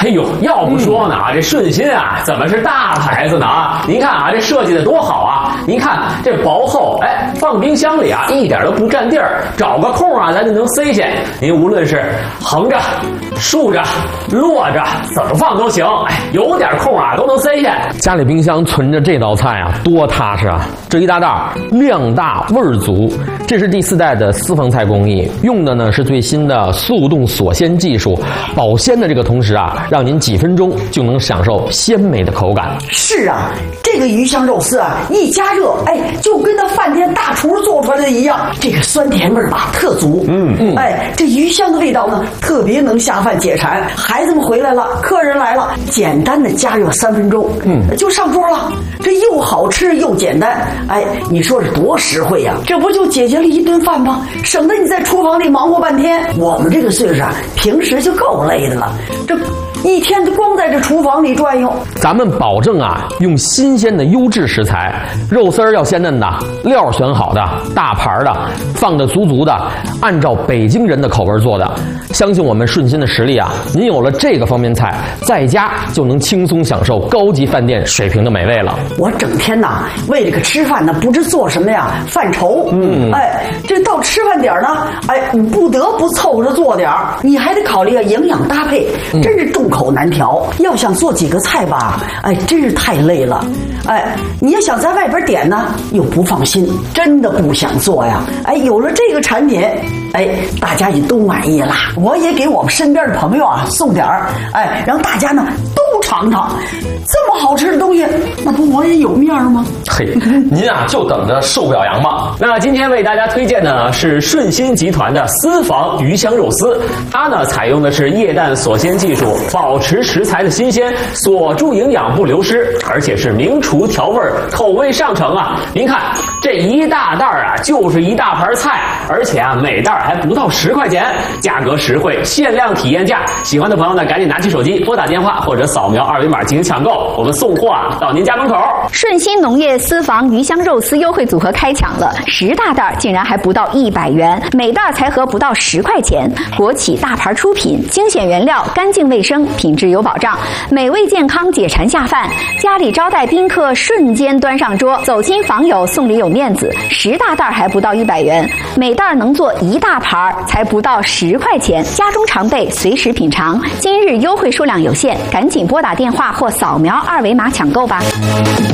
哎呦，要不说呢这顺心啊，怎么是大牌子呢啊？您看啊，这设计的多好啊！您看这薄厚，哎，放冰箱里啊，一点都不占地儿，找个空啊，咱就能塞下。您无论是横着、竖着、摞着，怎么放都行。哎，有点空啊，都能塞下。 家里冰箱存着这道菜啊，多踏实啊！这一大袋量大味儿足，这是第4代的私房菜工艺，用的呢是最新的速冻锁鲜技术，保鲜的这个同时啊，让您几分钟就能享受鲜美的口感。 是啊，这个鱼香肉丝啊，一加热，哎，就跟那饭店大厨做出来的一样，这个酸甜味儿吧特足。哎，这鱼香的味道呢，特别能下饭解馋。孩子们回来了，客人来了，简单的加热3分钟，就上桌了。这又好吃又简单，哎，你说是多实惠呀！这不就解决了一顿饭吗？省得你在厨房里忙活半天。我们这个岁数啊，平时就够累的了，这一天就光在这厨房里转悠。 咱们保证啊，用新鲜的优质食材，肉丝要鲜嫩的，料选好的，大盘的，放的足足的，按照北京人的口味做的。相信我们顺心的实力啊，您有了这个方便菜，在家就能轻松享受高级饭店水平的美味了。 我整天呐，为这个吃饭呢，不知做什么呀，犯愁。哎，这到吃饭点呢，哎，你不得不凑着做点儿，你还得考虑营养搭配，真是众口难调。要想做几个菜吧，哎，真是太累了。哎，你要想在外边点呢，又不放心，真的不想做呀。哎，有了这个产品，哎，大家也都满意了。我也给我们身边的朋友啊送点儿，哎，让大家呢都尝尝。这么好吃的东西，那不我也有面吗？ 嘿，您啊就等着受表扬吧。 那今天为大家推荐的呢是顺心集团的私房鱼香肉丝，它呢采用的是液氮锁鲜技术，保持食材的新鲜，锁住营养不流失，而且是名厨调味，口味上乘啊！您看这一大袋啊，就是一大盘菜，而且啊每袋还不到10块钱，价格实惠，限量体验价。喜欢的朋友呢，赶紧拿起手机拨打电话或者扫描2维码进行抢购，我们送货啊到您家门口。 顺心农业私房鱼香肉丝优惠组合开抢了，10大袋竟然还不到100元，每袋才合不到10块钱。国企大牌出品，精选原料，干净卫生，品质有保障，美味健康，解馋下饭。家里招待宾客，瞬间端上桌，走亲访友送礼有面子。10大袋还不到100元，每袋能做1大盘，才不到10块钱，家中常备，随时品尝。今日优惠数量有限，赶紧拨打电话或扫描2维码抢购吧。